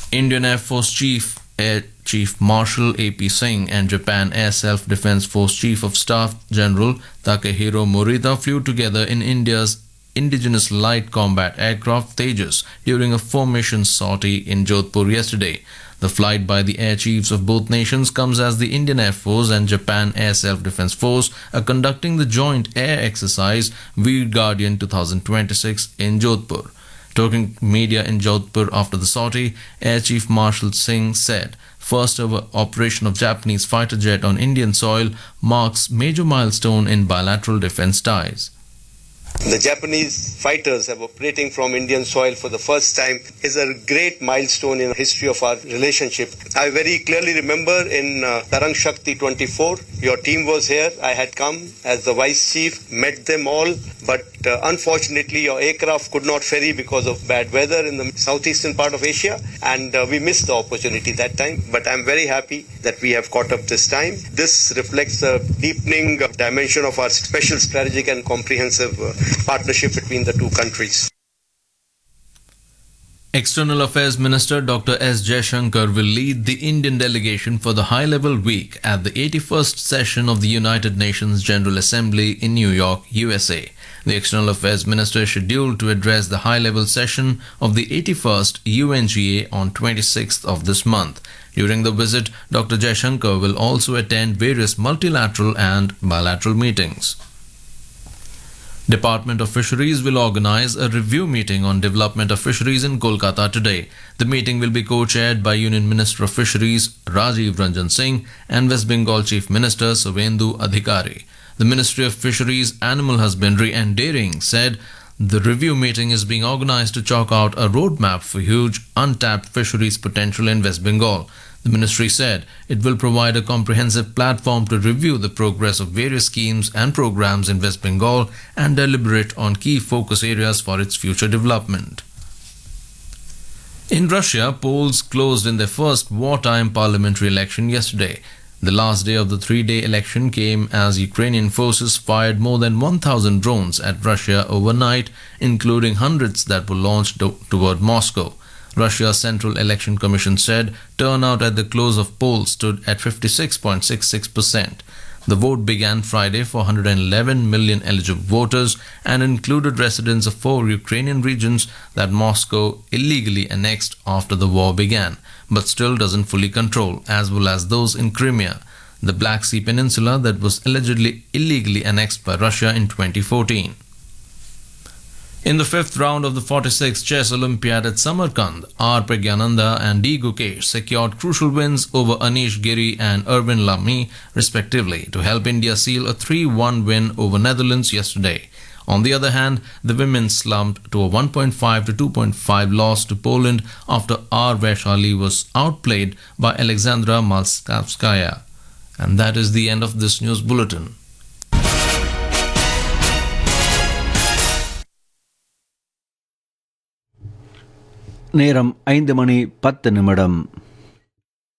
Indian Air Force Air Chief Marshal A.P. Singh and Japan Air Self-Defense Force Chief of Staff General Takehiro Morita flew together in India's indigenous light combat aircraft Tejas during a formation sortie in Jodhpur yesterday. The flight by the air chiefs of both nations comes as the Indian Air Force and Japan Air Self-Defense Force are conducting the joint air exercise Veer Guardian 2026 in Jodhpur. Talking to media in Jodhpur after the sortie, Air Chief Marshal Singh said, first ever operation of Japanese fighter jet on Indian soil marks major milestone in bilateral defense ties. The Japanese fighters have operating from Indian soil for the first time is a great milestone in the history of our relationship. I very clearly remember in Tarang Shakti 24, your team was here. I had come as the vice chief, met them all, but unfortunately your aircraft could not ferry because of bad weather in the southeastern part of Asia, and we missed the opportunity that time. But I'm very happy that we have caught up this time. This reflects a deepening dimension of our special strategic and comprehensive partnership between the two countries. External Affairs Minister Dr. S. Jaishankar will lead the Indian delegation for the high-level week at the 81st session of the United Nations General Assembly in New York, USA. The External Affairs Minister is scheduled to address the high-level session of the 81st UNGA on 26th of this month. During the visit, Dr. Jaishankar will also attend various multilateral and bilateral meetings. Department of Fisheries will organize a review meeting on development of fisheries in Kolkata today. The meeting will be co-chaired by Union Minister of Fisheries Rajiv Ranjan Singh and West Bengal Chief Minister Suvendu Adhikari. The Ministry of Fisheries, Animal Husbandry and Dairying said the review meeting is being organized to chalk out a roadmap for huge untapped fisheries potential in West Bengal. The ministry said it will provide a comprehensive platform to review the progress of various schemes and programs in West Bengal and deliberate on key focus areas for its future development. In Russia, polls closed in their first wartime parliamentary election yesterday. The last day of the three-day election came as Ukrainian forces fired more than 1,000 drones at Russia overnight, including hundreds that were launched toward Moscow. Russia's Central Election Commission said turnout at the close of polls stood at 56.66%. The vote began Friday for 111 million eligible voters and included residents of 4 Ukrainian regions that Moscow illegally annexed after the war began, but still doesn't fully control, as well as those in Crimea, the Black Sea Peninsula that was allegedly illegally annexed by Russia in 2014. In the fifth round of the 46th Chess Olympiad at Samarkand, R. Pragyananda and D. Gukesh secured crucial wins over Anish Giri and Erwin Lamy, respectively, to help India seal a 3-1 win over Netherlands yesterday. On the other hand, the women slumped to a 1.5 to 2.5 loss to Poland after R. Vaishali was outplayed by Alexandra Malskavskaya. And that is the end of this news bulletin. நேரம் 5 மணி 10 நிமிடம்.